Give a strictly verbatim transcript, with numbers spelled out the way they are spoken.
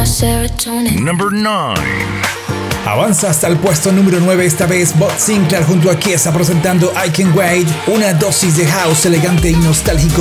Number nine. Avanza hasta el puesto número nueve, esta vez Bob Sinclair junto a Kiesa presentando I Can Wait, una dosis de house elegante y nostálgico